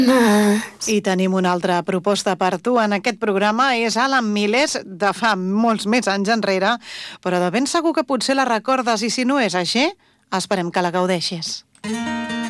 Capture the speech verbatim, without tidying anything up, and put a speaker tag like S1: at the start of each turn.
S1: I tenim una altra proposta per tu en aquest programa. És Alan Miles, de fa molts més anys enrere, però de ben segur que potser la recordes, i si no és així, esperem que la gaudeixis.